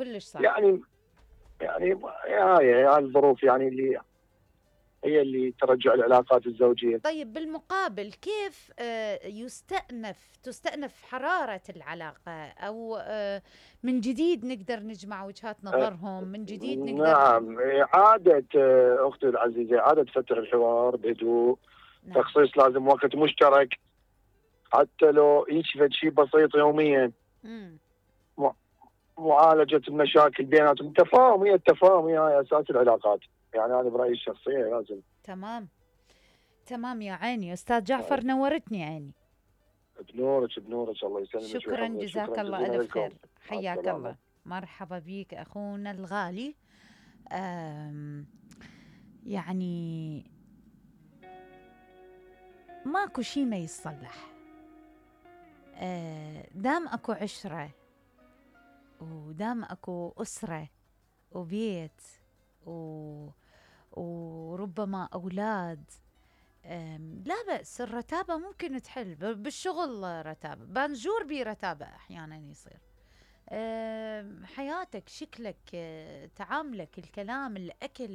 كلش صح. يعني هاي الظروف يعني اللي هي اللي ترجع العلاقات الزوجية. طيب بالمقابل كيف تستأنف حرارة العلاقة، أو من جديد نقدر نجمع وجهات آه، نظرهم، من جديد نقدر. نعم، إعادة أختي العزيزة، إعادة فتح الحوار بهدوء، نعم. تخصيص لازم وقت مشترك، حتى لو يشفت شيء بسيط يوميا، مم. م- معالجة المشاكل بيناتهم، التفاهم هي أساس العلاقات. يعني أنا برأيي الشخصية لازم. تمام. تمام يا عيني أستاذ جعفر، نورتني عيني. بنورك، الله يسلمك شكرا، ويحفظك، جزاك شكرا الله جزيلا ألف لكم. خير، مع حياك السلامة. الله. مرحبا بيك أخونا الغالي. أم يعني ماكو شي ما يتصلح، دام أكو عشرة، ودام أكو أسرة وبيت و... وربما أولاد، لا بأس. الرتابة ممكن تحل بالشغل، رتابة بنجور بي رتابة أحيانا يصير. حياتك، شكلك، تعاملك، الكلام، الأكل،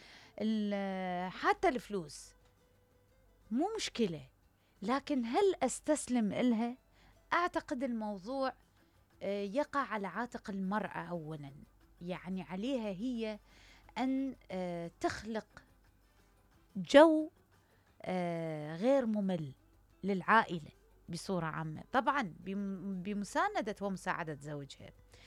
حتى الفلوس مو مشكلة، لكن هل أستسلم إلها؟ أعتقد الموضوع يقع على عاتق المرأة أولا. يعني عليها هي أن تخلق جو غير ممل للعائلة بصورة عامة، طبعا بمساندة ومساعدة زوجها.